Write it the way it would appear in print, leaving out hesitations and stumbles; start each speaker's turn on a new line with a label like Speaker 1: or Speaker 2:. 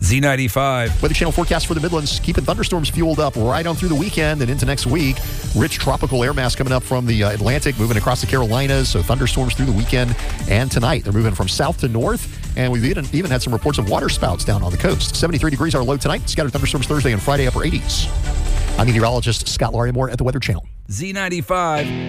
Speaker 1: Z95.
Speaker 2: Weather Channel forecast for the Midlands, keeping thunderstorms fueled up right on through the weekend and into next week. Rich tropical air mass coming up from the Atlantic, moving across the Carolinas, so thunderstorms through the weekend and tonight. They're moving from south to north, and we've even had some reports of water spouts down on the coast. 73 degrees our low tonight, scattered thunderstorms Thursday and Friday, upper 80s. I'm meteorologist Scott Larimore at the Weather Channel.
Speaker 1: Z95.